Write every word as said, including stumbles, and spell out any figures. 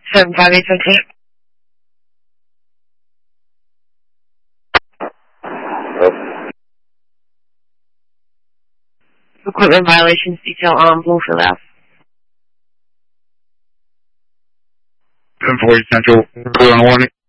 seven five eight seven eight. Equipment violations detail on Bloomfield Ave. ten forty Central, clear on warning.